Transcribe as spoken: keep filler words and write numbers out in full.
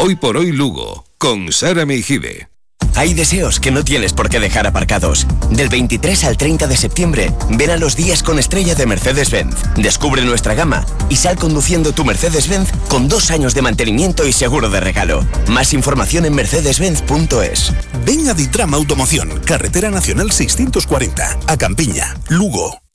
Hoy por hoy Lugo, con Sara Meijide. Hay deseos que no tienes por qué dejar aparcados. Del veintitrés al treinta de septiembre, ven a los días con estrella de Mercedes-Benz. Descubre nuestra gama y sal conduciendo tu Mercedes-Benz con dos años de mantenimiento y seguro de regalo. Más información en mercedes benz punto es. Ven a Ditram Automoción, Carretera Nacional seiscientos cuarenta, a Campiña, Lugo.